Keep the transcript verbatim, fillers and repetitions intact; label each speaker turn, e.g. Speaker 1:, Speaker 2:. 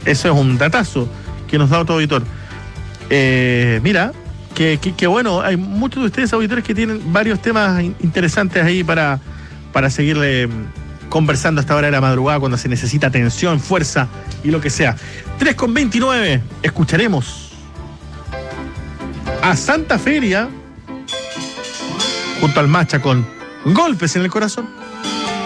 Speaker 1: Eso es un datazo que nos da otro auditor. Eh, mira, que, que, que bueno, hay muchos de ustedes auditores que tienen varios temas interesantes ahí para, para seguirle conversando a esta hora de la madrugada cuando se necesita atención, fuerza y lo que sea. tres con veintinueve, escucharemos a Santa Feria junto al Macha con Golpes en el Corazón.